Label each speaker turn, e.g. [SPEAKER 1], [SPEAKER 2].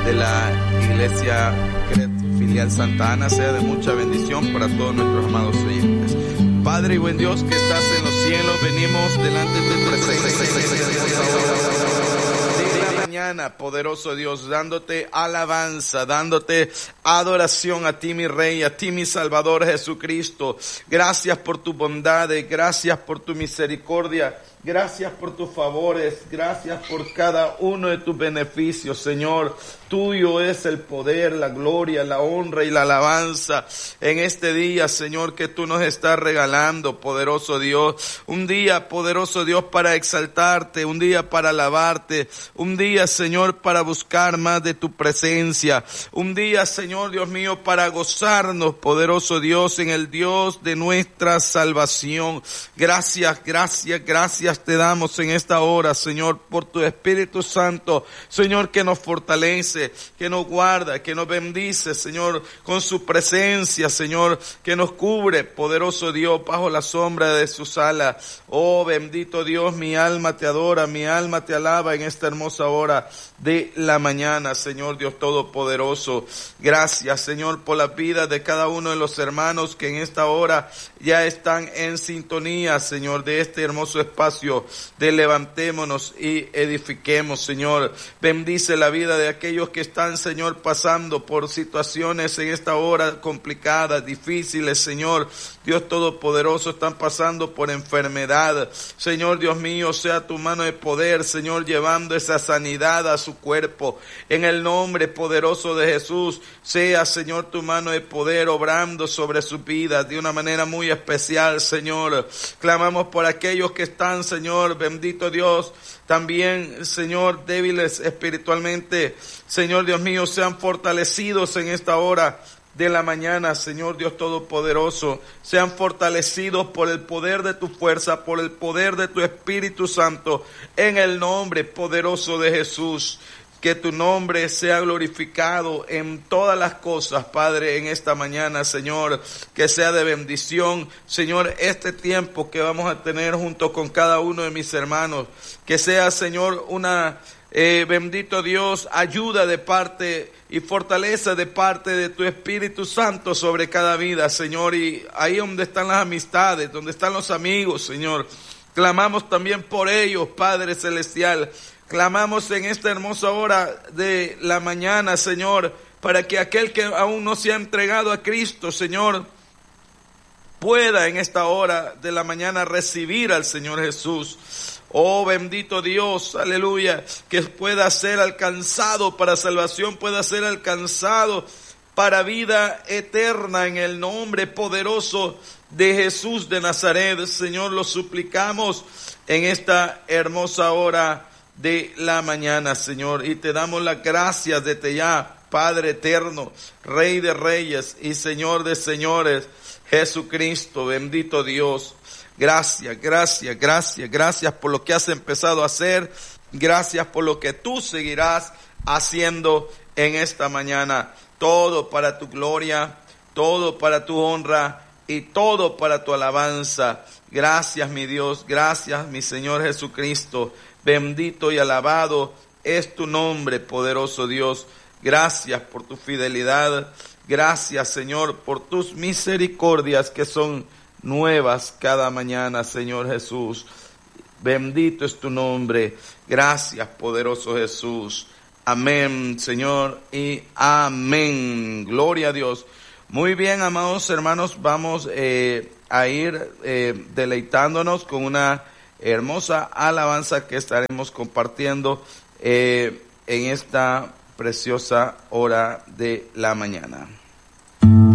[SPEAKER 1] de la Iglesia Filial Santa Ana sea de mucha bendición para todos nuestros amados oyentes. Padre y buen Dios que estás en los cielos, venimos delante de tu presencia de la mañana, poderoso Dios, dándote alabanza, dándote adoración a ti, mi Rey, a ti, mi Salvador Jesucristo. Gracias por tus bondades, gracias por tu misericordia, gracias por tus favores, gracias por cada uno de tus beneficios, Señor. Tuyo es el poder, la gloria, la honra y la alabanza en este día, Señor, que tú nos estás regalando, poderoso Dios. Un día, poderoso Dios, para exaltarte, un día para alabarte, un día, Señor, para buscar más de tu presencia, un día, Señor, Dios mío, para gozarnos, poderoso Dios, en el Dios de nuestra salvación. Gracias, gracias, gracias te damos en esta hora, Señor, por tu Espíritu Santo, Señor, que nos fortalece, que nos guarda, que nos bendice, Señor, con su presencia, Señor, que nos cubre, poderoso Dios, bajo la sombra de sus alas. Oh, bendito Dios, mi alma te adora, mi alma te alaba en esta hermosa hora de la mañana, Señor Dios Todopoderoso. Gracias, Señor, por la vida de cada uno de los hermanos que en esta hora ya están en sintonía, Señor, de este hermoso espacio de levantémonos y edifiquemos, Señor. Bendice la vida de aquellos que están, Señor, pasando por situaciones en esta hora complicadas, difíciles, Señor. Dios Todopoderoso, están pasando por enfermedad. Señor Dios mío, sea tu mano de poder, Señor, llevando esa sanidad a su cuerpo. En el nombre poderoso de Jesús, sea, Señor, tu mano de poder obrando sobre su vida de una manera muy especial, Señor. Clamamos por aquellos que están, Señor, bendito Dios, también, Señor, débiles espiritualmente. Señor Dios mío, sean fortalecidos en esta hora de la mañana, Señor Dios Todopoderoso. Sean fortalecidos por el poder de tu fuerza, por el poder de tu Espíritu Santo, en el nombre poderoso de Jesús. Que tu nombre sea glorificado en todas las cosas, Padre, en esta mañana, Señor. Que sea de bendición, Señor, este tiempo que vamos a tener junto con cada uno de mis hermanos. Que sea, Señor, una bendito Dios, ayuda de parte y fortaleza de parte de tu Espíritu Santo sobre cada vida, Señor. Y ahí donde están las amistades, donde están los amigos, Señor, clamamos también por ellos, Padre Celestial. Clamamos en esta hermosa hora de la mañana, Señor, para que aquel que aún no se ha entregado a Cristo, Señor, pueda en esta hora de la mañana recibir al Señor Jesús. Oh, bendito Dios, aleluya, que pueda ser alcanzado para salvación, pueda ser alcanzado para vida eterna en el nombre poderoso de Jesús de Nazaret. Señor, lo suplicamos en esta hermosa hora de la mañana, Señor, y te damos las gracias desde ya, Padre eterno, Rey de reyes y Señor de señores, Jesucristo, bendito Dios. Gracias, gracias, gracias, gracias por lo que has empezado a hacer. Gracias por lo que tú seguirás haciendo en esta mañana. Todo para tu gloria, todo para tu honra y todo para tu alabanza. Gracias, mi Dios, gracias, mi Señor Jesucristo. Bendito y alabado es tu nombre, poderoso Dios. Gracias por tu fidelidad. Gracias, Señor, por tus misericordias que son nuevas cada mañana, Señor Jesús. Bendito es tu nombre. Gracias, poderoso Jesús. Amén, Señor, y amén. Gloria a Dios. Muy bien, amados hermanos, vamos a ir deleitándonos con una hermosa alabanza que estaremos compartiendo en esta preciosa hora de la mañana.